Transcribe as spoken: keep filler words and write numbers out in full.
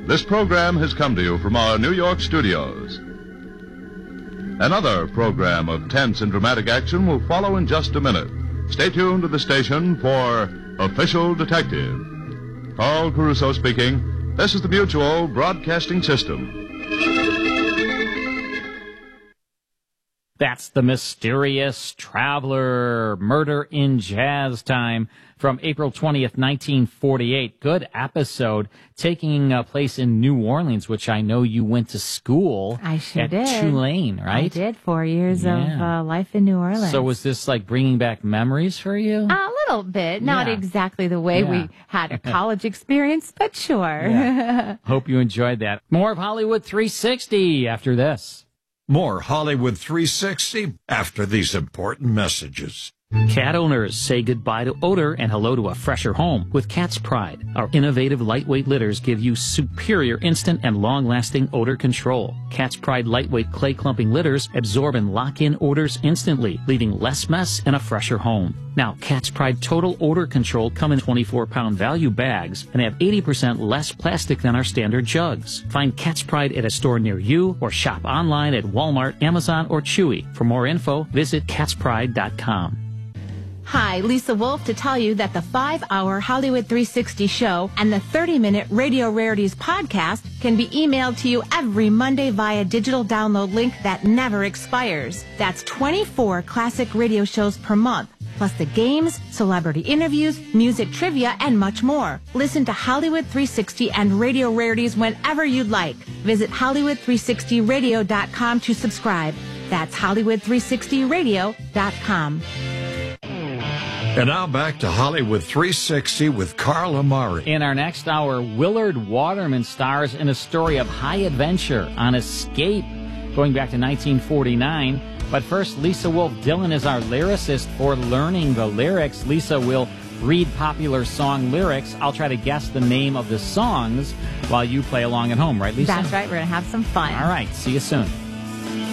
This program has come to you from our New York studios. Another program of tense and dramatic action will follow in just a minute. Stay tuned to the station for Official Detective. Paul Caruso speaking. This is the Mutual Broadcasting System. That's the Mysterious Traveler, Murder in Jazz Time from April twentieth, nineteen forty-eight. Good episode, taking uh, place in New Orleans, which I know you went to school. I sure at did. Tulane, right? I did, four years Yeah. of uh, life in New Orleans. So was this like bringing back memories for you? A little bit, not Yeah. exactly the way Yeah. we had a college experience, but sure. Yeah. Hope you enjoyed that. More of Hollywood three sixty after this. More Hollywood three sixty after these important messages. Cat owners, say goodbye to odor and hello to a fresher home with Cat's Pride. Our innovative lightweight litters give you superior instant and long-lasting odor control. Cat's Pride lightweight clay clumping litters absorb and lock in odors instantly, leaving less mess and a fresher home. Now, Cat's Pride Total Odor Control come in twenty-four pound value bags and have eighty percent less plastic than our standard jugs. Find Cat's Pride at a store near you or shop online at Walmart, Amazon, or Chewy. For more info, visit cats pride dot com. Hi, Lisa Wolf to tell you that the five hour Hollywood three sixty show and the thirty minute Radio Rarities podcast can be emailed to you every Monday via digital download link that never expires. That's twenty-four classic radio shows per month, plus the games, celebrity interviews, music trivia, and much more. Listen to Hollywood three sixty and Radio Rarities whenever you'd like. Visit Hollywood three sixty radio dot com to subscribe. That's Hollywood three sixty radio dot com. And now back to Hollywood three sixty with Carl Amari. In our next hour, Willard Waterman stars in a story of high adventure on escape, going back to nineteen forty-nine. But first, Lisa Wolf Dillon is our lyricist for learning the lyrics. Lisa will read popular song lyrics. I'll try to guess the name of the songs while you play along at home, right, Lisa? That's right. We're going to have some fun. All right. See you soon.